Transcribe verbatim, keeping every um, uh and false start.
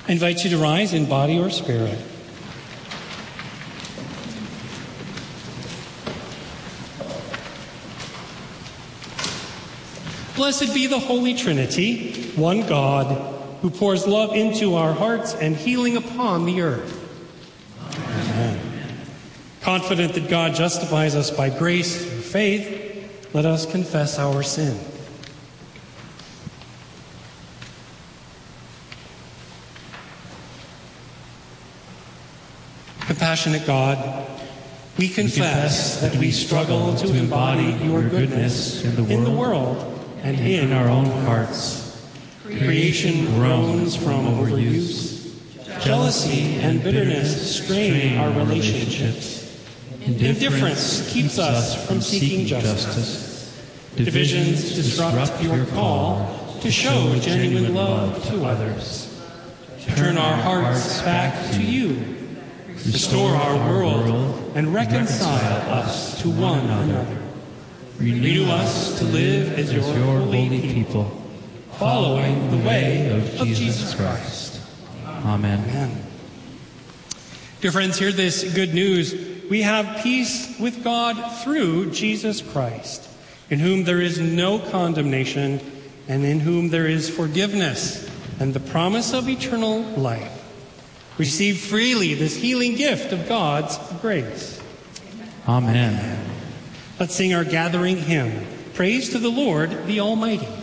I invite you to rise in body or spirit. Blessed be the Holy Trinity, one God, who pours love into our hearts and healing upon the earth. Amen. Confident that God justifies us by grace through faith, let us confess our sin. Compassionate God, we confess that we struggle to embody your goodness in the world, in the world and in our own hearts. Creation groans from overuse. Jealousy and bitterness strain our relationships. Indifference keeps us from seeking justice. Divisions disrupt your call to show genuine love to others. Turn our hearts back to you. Restore our world and reconcile us to one another. Renew us to live as your holy people, following the way of Jesus Christ. Amen. Amen. Dear friends, hear this good news. We have peace with God through Jesus Christ, in whom there is no condemnation and in whom there is forgiveness and the promise of eternal life. Receive freely this healing gift of God's grace. Amen. Let's sing our gathering hymn, Praise to the Lord, the Almighty.